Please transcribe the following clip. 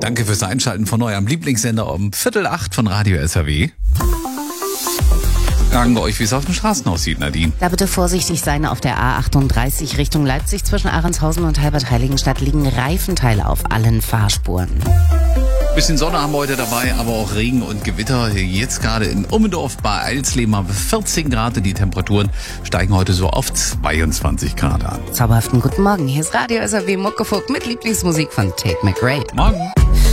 Danke fürs Einschalten von eurem Lieblingssender um 7:45 von Radio SAW. Sagen wir euch, wie es auf den Straßen aussieht, Nadine. Da bitte vorsichtig sein. Auf der A38 Richtung Leipzig zwischen Ahrendshausen und Halbert-Heiligenstadt liegen Reifenteile auf allen Fahrspuren. Bisschen Sonne haben wir heute dabei, aber auch Regen und Gewitter. Jetzt gerade in Ummendorf bei Eilsleben haben wir 14 Grad. Die Temperaturen steigen heute so auf 22 Grad an. Zauberhaften guten Morgen. Hier ist Radio SAW Muckefuck mit Lieblingsmusik von Tate McRae. Morgen.